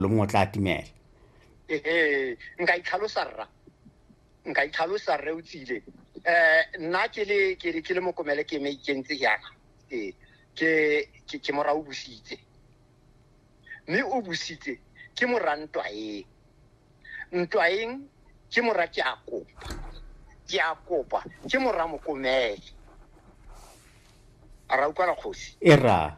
lo mongwe tla timela nka itlhalosa rre o tsile nna ke le mokomele ke me ikentse yana ke mora o busitse mme o busitse ke mora ntwaeng ke mora ke a kopa ke mora mokomele a ra utlwa kgosi e ra